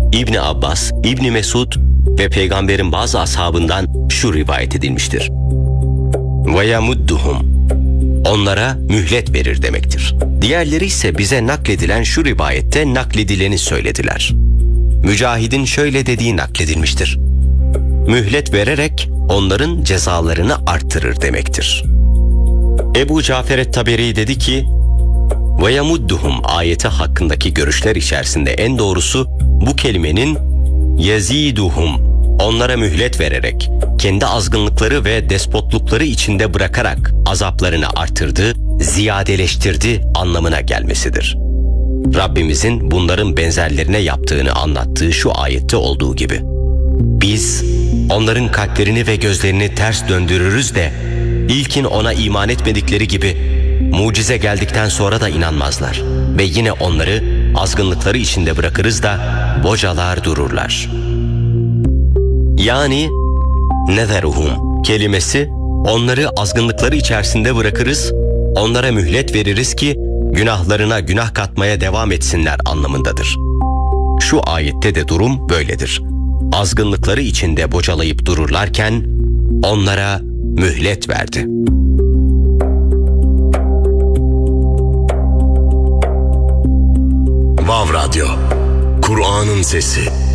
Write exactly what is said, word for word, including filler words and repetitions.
İbni Abbas, İbni Mesud ve peygamberin bazı ashabından şu rivayet edilmiştir. Ve yamudduhum, onlara mühlet verir demektir. Diğerleri ise bize nakledilen şu rivayette nakledileni söylediler. Mücahid'in şöyle dediği nakledilmiştir. Mühlet vererek onların cezalarını arttırır demektir. Ebu Cafer et-Taberi dedi ki, ve yamudduhum ayeti hakkındaki görüşler içerisinde en doğrusu bu kelimenin yeziduhum, onlara mühlet vererek, kendi azgınlıkları ve despotlukları içinde bırakarak azaplarını artırdı, ziyadeleştirdi anlamına gelmesidir. Rabbimizin bunların benzerlerine yaptığını anlattığı şu ayette olduğu gibi. Biz onların kalplerini ve gözlerini ters döndürürüz de ilkin ona iman etmedikleri gibi mucize geldikten sonra da inanmazlar ve yine onları azgınlıkları içinde bırakırız da bocalar dururlar. Yani nezeruhum kelimesi onları azgınlıkları içerisinde bırakırız, onlara mühlet veririz ki günahlarına günah katmaya devam etsinler anlamındadır. Şu ayette de durum böyledir. Azgınlıkları içinde bocalayıp dururlarken onlara mühlet verdi. Vav Radyo, Kur'an'ın sesi.